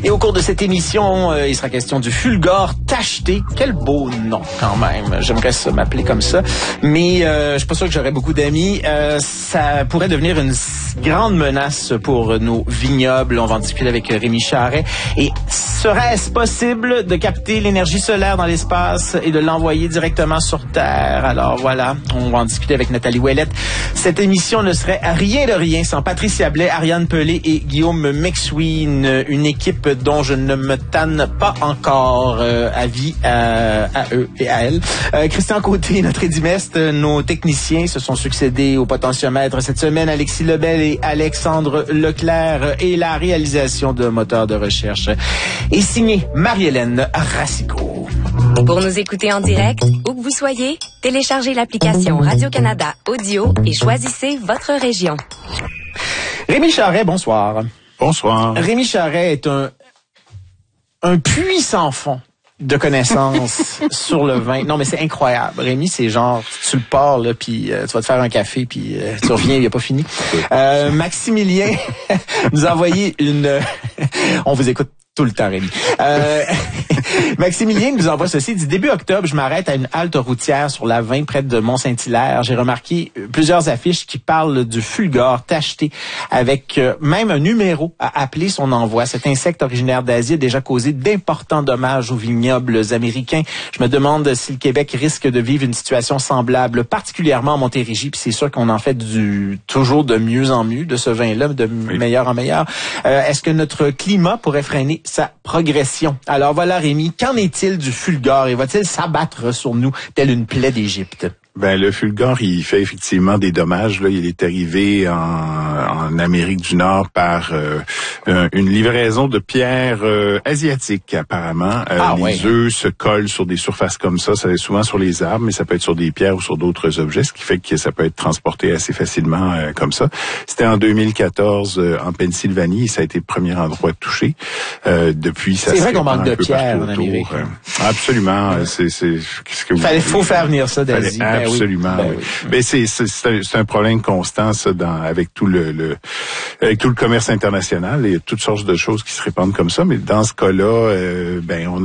Et au cours de cette émission, il sera question du fulgore tacheté. Quel beau nom quand même. J'aimerais ça m'appeler comme ça. Mais je suis pas sûr que j'aurais beaucoup d'amis. Ça pourrait devenir une grande menace pour nos vignobles. On va en discuter avec Rémi Charret. Et serait-ce possible de capter l'énergie solaire dans l'espace et de l'envoyer directement sur Terre? Alors voilà, on va en discuter avec Nathalie Ouellette. Cette émission ne serait rien de rien sans Patricia Blais, Ariane Pelé et Guillaume McSween, une équipe dont je ne me tanne pas encore. Avis à eux et à elles. Christian Côté, notre édimestre, nos techniciens se sont succédés au potentiomètre cette semaine. Alexis Lebel et Alexandre Leclerc et la réalisation de moteurs de recherche est signée Marie-Hélène Racicot. Pour nous écouter en direct, où que vous soyez, téléchargez l'application Radio-Canada Audio et choisissez votre région. Rémi Charret, bonsoir. Bonsoir. Rémi Charret est un puits sans fond de connaissances sur le vin. Non, mais c'est incroyable. Rémi, c'est genre, tu le pars, là, puis tu vas te faire un café, puis tu reviens, il n'a pas fini. Maximilien nous a envoyé une... On vous écoute tout le temps, Rémi. Maximilien nous envoie ceci. Il dit, début octobre, je m'arrête à une halte routière sur la 20 près de Mont-Saint-Hilaire. J'ai remarqué plusieurs affiches qui parlent du fulgore tacheté avec même un numéro à appeler son envoi. Cet insecte originaire d'Asie a déjà causé d'importants dommages aux vignobles américains. Je me demande si le Québec risque de vivre une situation semblable, particulièrement en Montérégie. Puis c'est sûr qu'on en fait toujours de mieux en mieux de ce vin-là, de meilleur en meilleur. Est-ce que notre climat pourrait freiner sa progression? Alors voilà, Rémi, qu'en est-il du fulgore et va-t-il s'abattre sur nous telle une plaie d'Égypte? Ben, le fulgore, il fait effectivement des dommages. Là, il est arrivé en Amérique du Nord par une livraison de pierres asiatiques, apparemment. Les œufs se collent sur des surfaces comme ça. Ça est souvent sur les arbres, mais ça peut être sur des pierres ou sur d'autres objets, ce qui fait que ça peut être transporté assez facilement comme ça. C'était en 2014 en Pennsylvanie. Ça a été le premier endroit touché. Depuis, ça. C'est vrai qu'on manque de pierres en Amérique. Absolument. C'est faut faire venir ça d'Asie. Absolument. Oui. Mais c'est un problème constant ça avec tout le commerce international et toutes sortes de choses qui se répandent comme ça. Mais dans ce cas-là, on a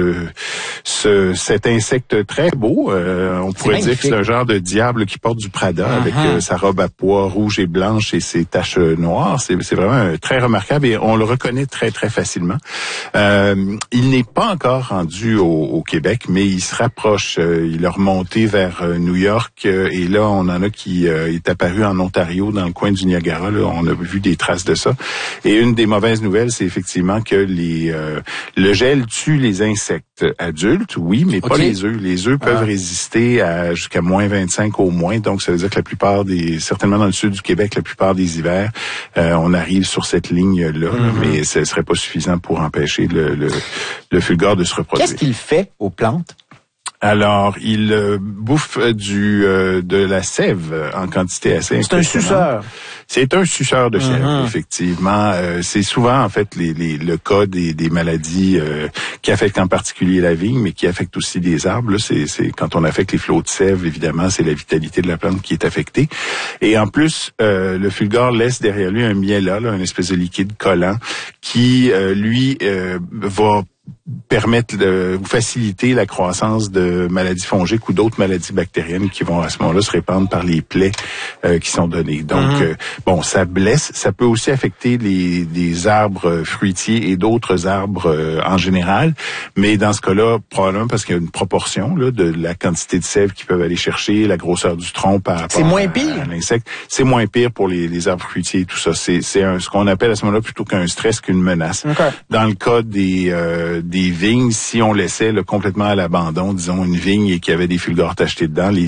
cet insecte très beau. On pourrait dire que c'est un genre de diable qui porte du Prada avec sa robe à pois rouge et blanche et ses taches noires. C'est vraiment très remarquable et on le reconnaît très très facilement. Il n'est pas encore rendu au Québec, mais il se rapproche. Il a remonté vers New York et là on en a qui est apparu en Ontario dans le coin du Niagara. Là, on a vu des traces de ça. Et une des mauvaises nouvelles, c'est effectivement que le gel tue les insectes adultes, oui, mais pas les œufs. Les œufs peuvent résister à jusqu'à moins 25 au moins. Donc ça veut dire que la plupart certainement dans le sud du Québec, la plupart des hivers, on arrive sur cette ligne-là, mais ce serait pas suffisant pour empêcher le fulgore de se reproduire. Qu'est-ce qu'il fait aux plantes? Alors, il bouffe de la sève en quantité assez impressionnante. C'est un suceur. C'est un suceur de chèvre, effectivement. C'est souvent, en fait, le cas des maladies qui affectent en particulier la vigne, mais qui affectent aussi des arbres. Là, c'est quand on affecte les flots de sève, évidemment, c'est la vitalité de la plante qui est affectée. Et en plus, le fulgore laisse derrière lui un miella, là, une espèce de liquide collant, qui, va permettre de faciliter la croissance de maladies fongiques ou d'autres maladies bactériennes qui vont à ce moment-là se répandre par les plaies qui sont données. Donc, ça blesse. Ça peut aussi affecter des arbres fruitiers et d'autres arbres en général. Mais dans ce cas-là, probablement parce qu'il y a une proportion là, de la quantité de sève qu'ils peuvent aller chercher, la grosseur du tronc par rapport à l'insecte. C'est moins pire pour les arbres fruitiers et tout ça. C'est ce qu'on appelle à ce moment-là plutôt qu'un stress qu'une menace. Okay. Dans le cas des vignes, si on laissait complètement à l'abandon, disons une vigne et qu'il y avait des fulgores tachetés dedans,